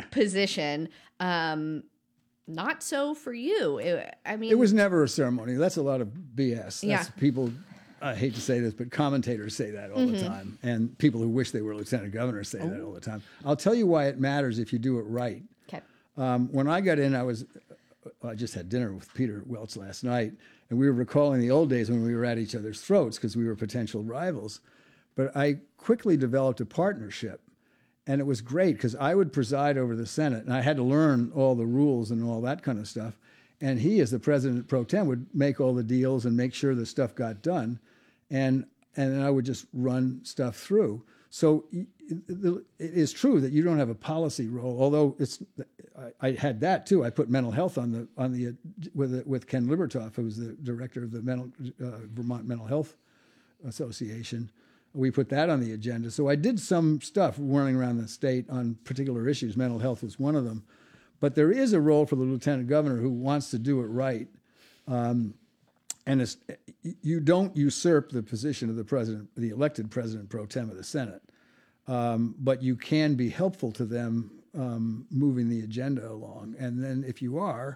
position. Not so for you. It was never a ceremony. That's a lot of BS. Yeah. People, I hate to say this, but commentators say that all the time. And people who wish they were lieutenant governors say that all the time. I'll tell you why it matters if you do it right. Okay. When I got in, I just had dinner with Peter Welch last night, and we were recalling the old days when we were at each other's throats because we were potential rivals. But I quickly developed a partnership. And it was great because I would preside over the Senate, and I had to learn all the rules and all that kind of stuff. And he, as the president pro tem, would make all the deals and make sure the stuff got done. And then I would just run stuff through. So it is true that you don't have a policy role, although I had that too. I put mental health with Ken Libertoff, who was the director of the Vermont Mental Health Association. We put that on the agenda. So I did some stuff running around the state on particular issues. Mental health was one of them. But there is a role for the lieutenant governor who wants to do it right. And you don't usurp the position of the president, the elected president pro tem of the Senate. But you can be helpful to them moving the agenda along. And then if you are,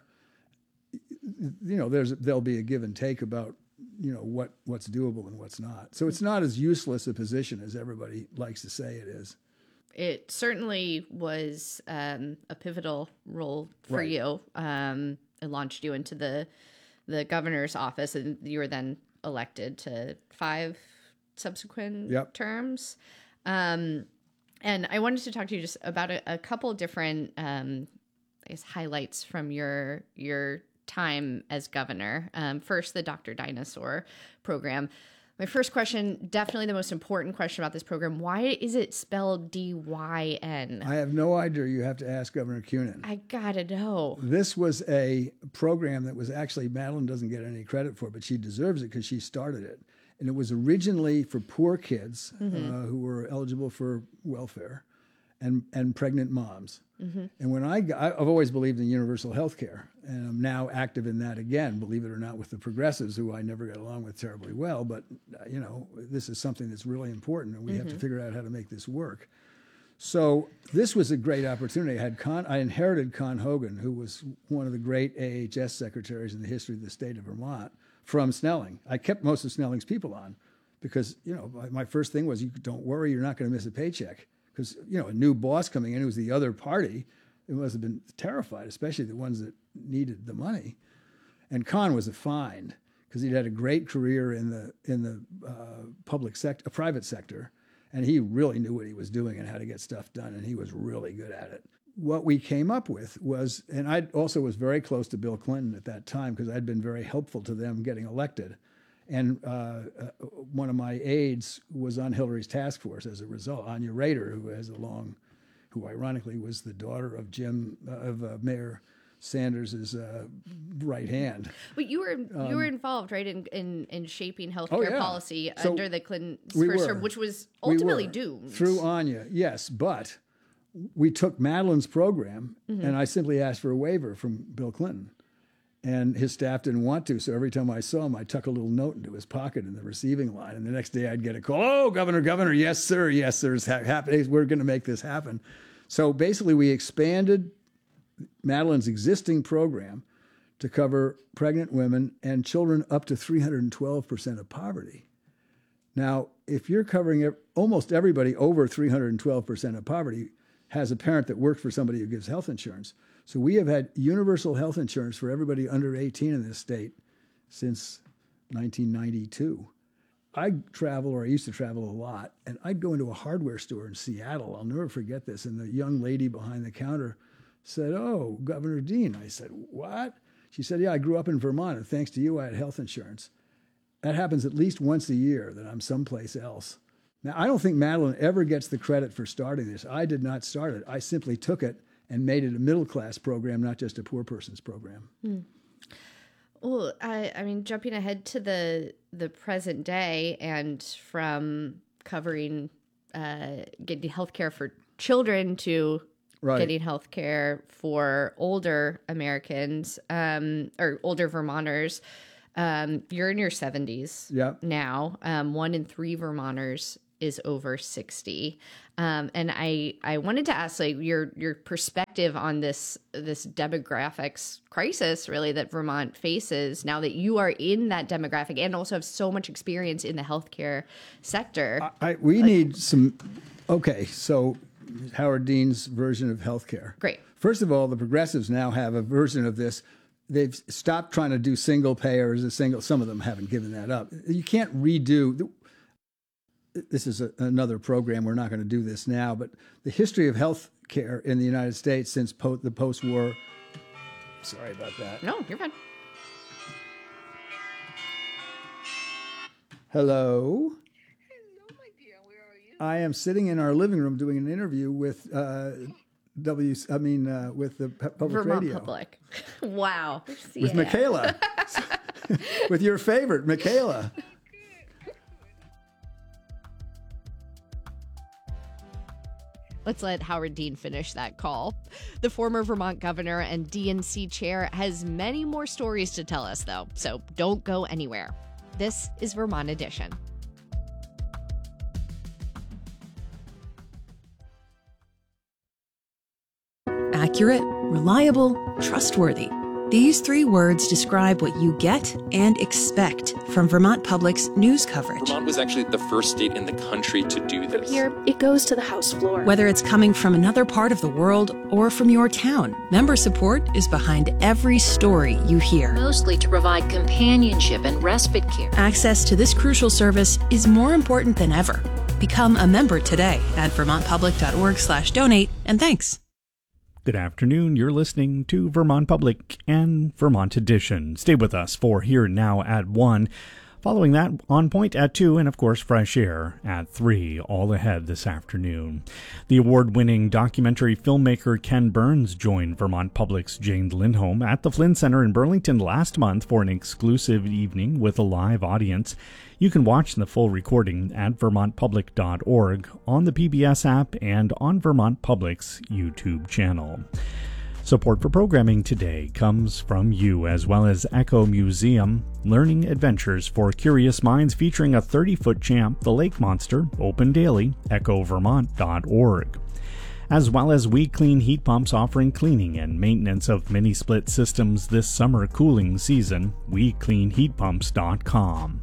there'll be a give and take about what's doable and what's not. So it's not as useless a position as everybody likes to say it is. It certainly was a pivotal role for Right. you. It launched you into the governor's office, and you were then elected to 5 subsequent terms. And I wanted to talk to you just about a couple different highlights from your time as governor. First, the Dr. Dinosaur program. My first question, definitely the most important question about this program, why is it spelled D-Y-N? I have no idea. You have to ask Governor Kunin. I gotta know. This was a program that was actually, Madeline doesn't get any credit for, but she deserves it because she started it. And it was originally for poor kids who were eligible for welfare and pregnant moms. And when I've always believed in universal health care, and I'm now active in that again, believe it or not, with the progressives, who I never got along with terribly well, but this is something that's really important, and we have to figure out how to make this work. So this was a great opportunity. I inherited Con Hogan, who was one of the great AHS secretaries in the history of the state of Vermont, from Snelling. I kept most of Snelling's people on because, my first thing was, don't worry, you're not going to miss a paycheck. Because, a new boss coming in who was the other party, it must have been terrified, especially the ones that needed the money. And Con was a find because he'd had a great career in the public sector, private sector, and he really knew what he was doing and how to get stuff done, and he was really good at it. What we came up with was, and I also was very close to Bill Clinton at that time because I'd been very helpful to them getting elected. And one of my aides was on Hillary's task force as a result. Anya Rader, who ironically was the daughter of Mayor Sanders' right hand. But you were involved, right, in shaping healthcare policy So under the Clinton we first were. term, which was ultimately We were. doomed. Through Anya, yes. But we took Madeline's program, and I simply asked for a waiver from Bill Clinton. And his staff didn't want to, so every time I saw him, I'd tuck a little note into his pocket in the receiving line. And the next day I'd get a call, "Oh, Governor, yes, sir, it's happening. We're going to make this happen." So basically we expanded Madeline's existing program to cover pregnant women and children up to 312% of poverty. Now, if you're covering almost everybody over 312% of poverty has a parent that works for somebody who gives health insurance. So we have had universal health insurance for everybody under 18 in this state since 1992. I used to travel a lot, and I'd go into a hardware store in Seattle. I'll never forget this. And the young lady behind the counter said, "Oh, Governor Dean." I said, "What?" She said, "Yeah, I grew up in Vermont, and thanks to you, I had health insurance." That happens at least once a year that I'm someplace else. Now, I don't think Madeline ever gets the credit for starting this. I did not start it. I simply took it and made it a middle-class program, not just a poor person's program. Well, I mean, jumping ahead to the present day, and from covering getting health care for children to getting health care for older Americans or older Vermonters, you're in your 70s now. 1 in 3 Vermonters is over 60. And I wanted to ask like your perspective on this demographics crisis really that Vermont faces now that you are in that demographic and also have so much experience in the healthcare sector. We need some. Okay, so Howard Dean's version of healthcare. Great. First of all, the progressives now have a version of this. They've stopped trying to do single payers. Some of them haven't given that up. You can't redo. This is another program. We're not going to do this now, but the history of health care in the United States since the post-war. Sorry about that. No, you're fine. Hello. Hello, my dear. Where are you? I am sitting in our living room doing an interview with with the public Vermont radio. Public. Wow. With Michaela. With your favorite, Michaela. Let's let Howard Dean finish that call. The former Vermont governor and DNC chair has many more stories to tell us, though, so don't go anywhere. This is Vermont Edition. Accurate, reliable, trustworthy. These three words describe what you get and expect from Vermont Public's news coverage. Vermont was actually the first state in the country to do this. From here, it goes to the House floor. Whether it's coming from another part of the world or from your town, member support is behind every story you hear. Mostly to provide companionship and respite care. Access to this crucial service is more important than ever. Become a member today at vermontpublic.org/donate, and thanks. Good afternoon. You're listening to Vermont Public and Vermont Edition. Stay with us for Here Now at 1. Following that, On Point at 2, and of course, Fresh Air at 3, all ahead this afternoon. The award-winning documentary filmmaker Ken Burns joined Vermont Public's Jane Lindholm at the Flynn Center in Burlington last month for an exclusive evening with a live audience. You can watch the full recording at vermontpublic.org, on the PBS app, and on Vermont Public's YouTube channel. Support for programming today comes from you, as well as Echo Museum, learning adventures for curious minds featuring a 30-foot champ, the lake monster, open daily, echovermont.org. As well as We Clean Heat Pumps offering cleaning and maintenance of mini-split systems this summer cooling season, WeCleanHeatPumps.com.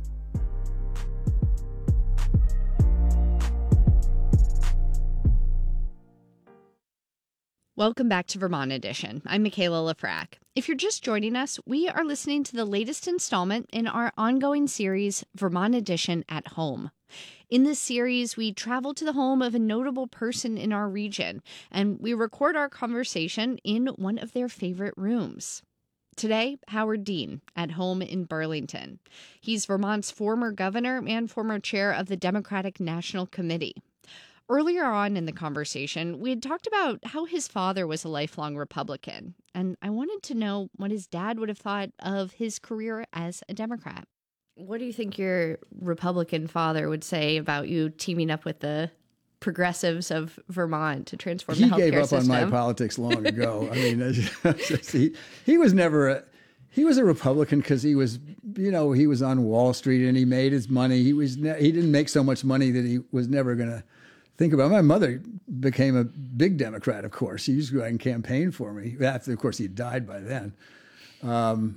Welcome back to Vermont Edition. I'm Michaela Lafrac. If you're just joining us, we are listening to the latest installment in our ongoing series, Vermont Edition at Home. In this series, we travel to the home of a notable person in our region, and we record our conversation in one of their favorite rooms. Today, Howard Dean at home in Burlington. He's Vermont's former governor and former chair of the Democratic National Committee. Earlier on in the conversation, we had talked about how his father was a lifelong Republican, and I wanted to know what his dad would have thought of his career as a Democrat. What do you think your Republican father would say about you teaming up with the progressives of Vermont to transform the healthcare system? He gave up on my politics long ago. I mean, he was never he was a Republican because he was on Wall Street and he made his money. He didn't make so much money that he was never going to think about. My mother became a big Democrat, of course. She used to go out and campaign for me. After, of course, he died by then. I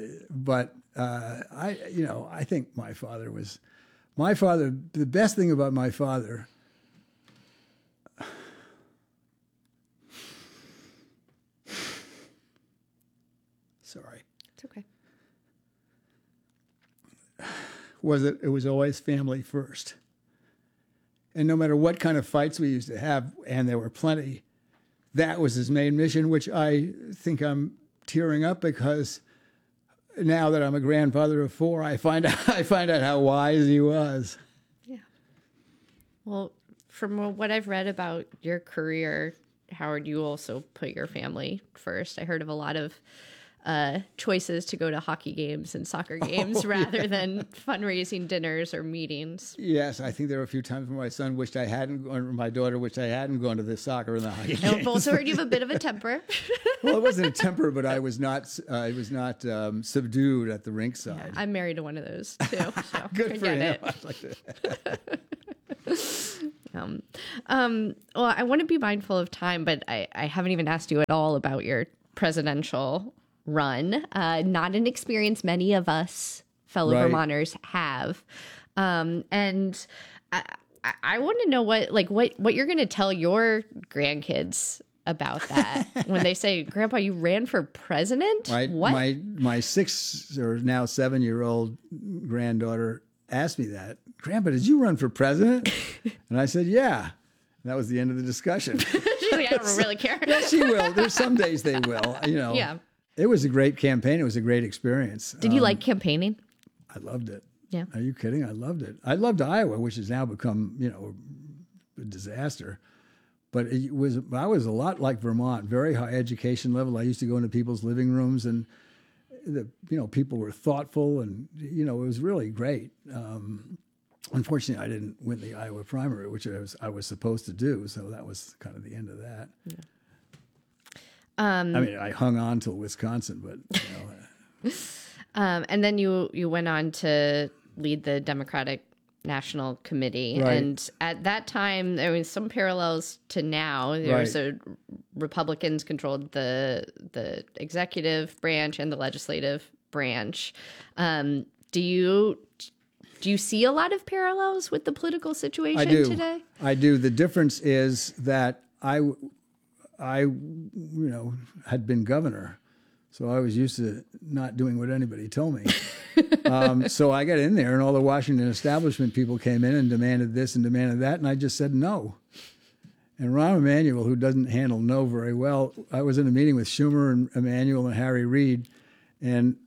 think my father. The best thing about my father. Sorry. It's okay. It was always family first. And no matter what kind of fights we used to have, and there were plenty, that was his main mission, which I think I'm tearing up because now that I'm a grandfather of 4, I find out how wise he was. Yeah. Well, from what I've read about your career, Howard, you also put your family first. I heard of a lot of choices to go to hockey games and soccer games rather than fundraising dinners or meetings. Yes, I think there were a few times when my son wished I hadn't gone, or my daughter wished I hadn't gone to the soccer and the hockey games. I've also heard you have a bit of a temper. Well, it wasn't a temper, but I was not subdued at the rink side. Yeah, I'm married to one of those too. So Good for him. it. I like that. Well, I want to be mindful of time, but I haven't even asked you at all about your presidential run. Not an experience many of us fellow Vermonters have. And I want to know what you're going to tell your grandkids about that when they say, Grandpa, you ran for president? What? My 6 or now 7-year-old granddaughter asked me that. Grandpa, did you run for president? And I said, yeah. And that was the end of the discussion. She's like, I don't really care. Yeah, she will. There's some days they will. Yeah. It was a great campaign. It was a great experience. Did you like campaigning? I loved it. Yeah. Are you kidding? I loved it. I loved Iowa, which has now become, a disaster. But I was a lot like Vermont, very high education level. I used to go into people's living rooms, and people were thoughtful, and it was really great. Unfortunately, I didn't win the Iowa primary, which I was supposed to do, so that was kind of the end of that. Yeah. I hung on till Wisconsin, but and then you went on to lead the Democratic National Committee, right. And at that time there was some parallels to now. There's Republicans controlled the executive branch and the legislative branch. Do you see a lot of parallels with the political situation today? I do. The difference is that I had been governor, so I was used to not doing what anybody told me. So I got in there, and all the Washington establishment people came in and demanded this and demanded that, and I just said no. And Rahm Emanuel, who doesn't handle no very well, I was in a meeting with Schumer and Emanuel and Harry Reid, and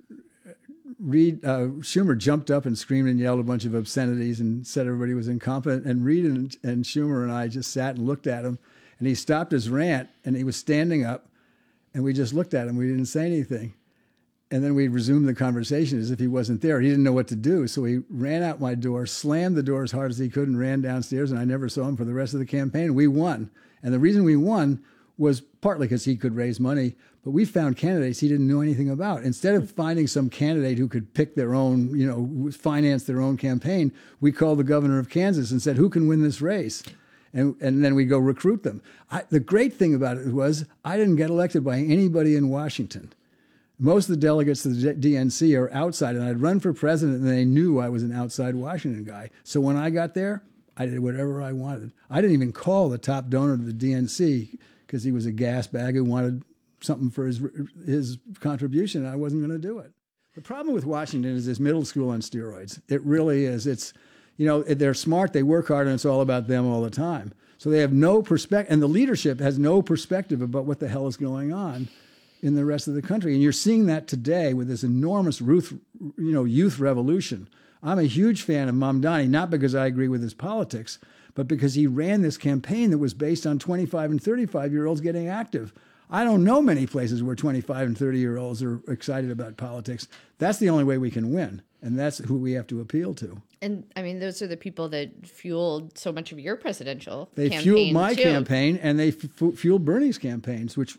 Schumer jumped up and screamed and yelled a bunch of obscenities and said everybody was incompetent. And Reid and Schumer and I just sat and looked at him, and he stopped his rant, and he was standing up, and we just looked at him. We didn't say anything. And then we resumed the conversation as if he wasn't there. He didn't know what to do. So he ran out my door, slammed the door as hard as he could, and ran downstairs, and I never saw him for the rest of the campaign. We won. And the reason we won was partly because he could raise money, but we found candidates he didn't know anything about. Instead of finding some candidate who could pick their own, finance their own campaign, we called the governor of Kansas and said, who can win this race? And then we go recruit them. The great thing about it was I didn't get elected by anybody in Washington. Most of the delegates to the DNC are outside, and I'd run for president, and they knew I was an outside Washington guy. So when I got there, I did whatever I wanted. I didn't even call the top donor to the DNC because he was a gas bag who wanted something for his contribution, and I wasn't going to do it. The problem with Washington is this middle school on steroids. It really is. It's, they're smart, they work hard, and it's all about them all the time. So they have no perspective, and the leadership has no perspective about what the hell is going on in the rest of the country. And you're seeing that today with this enormous youth revolution. I'm a huge fan of Mamdani, not because I agree with his politics, but because he ran this campaign that was based on 25 and 35-year-olds getting active. I don't know many places where 25 and 30-year-olds are excited about politics. That's the only way we can win, and that's who we have to appeal to. And, those are the people that fueled so much of your presidential campaign. They fueled my campaign, and they fueled Bernie's campaigns, which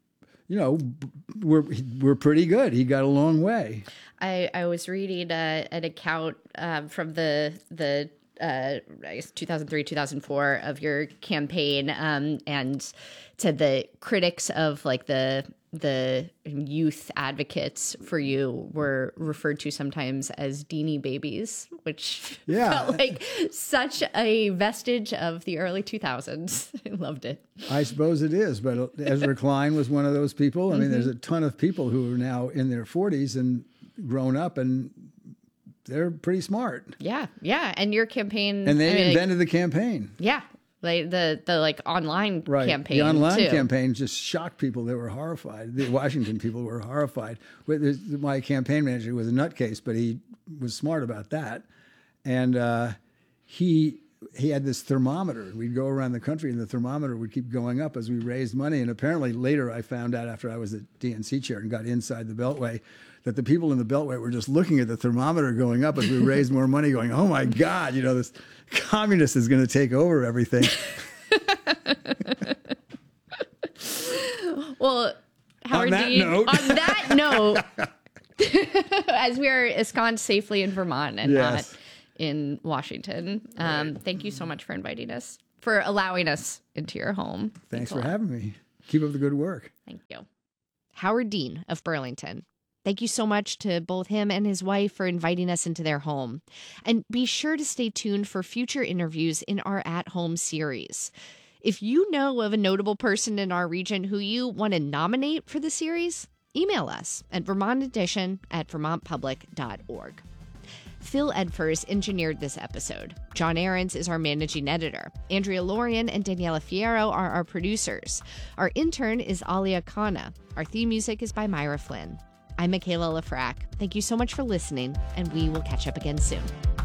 we're pretty good. He got a long way. I was reading an account from the I guess 2003, 2004 of your campaign, and said the critics of the youth advocates for you were referred to sometimes as Deanie babies, which felt like such a vestige of the early 2000s. I loved it. I suppose it is, but Ezra Klein was one of those people. I mean, there's a ton of people who are now in their 40s and grown up, and they're pretty smart. Yeah. And your campaign, and they invented the campaign. Yeah. Like the online campaign. The online campaign just shocked people. They were horrified. The Washington people were horrified. My campaign manager was a nutcase, but he was smart about that. And he had this thermometer. We'd go around the country, and the thermometer would keep going up as we raised money. And apparently later I found out, after I was the DNC chair and got inside the Beltway, that the people in the Beltway were just looking at the thermometer going up as we raised more money, going, oh, my God, this communist is going to take over everything. Well, Howard Dean, on that note, as we are ensconced safely in Vermont and not in Washington. Thank you so much for inviting us, for allowing us into your home. Thanks for having me. Keep up the good work. Thank you. Howard Dean of Burlington. Thank you so much to both him and his wife for inviting us into their home. And be sure to stay tuned for future interviews in our At Home series. If you know of a notable person in our region who you want to nominate for the series, email us at vermontedition@vermontpublic.org. Phil Edfors engineered this episode. John Ahrens is our managing editor. Andrea Lorian and Daniela Fierro are our producers. Our intern is Alia Khanna. Our theme music is by Myra Flynn. I'm Michaela Lafrac. Thank you so much for listening, and we will catch up again soon.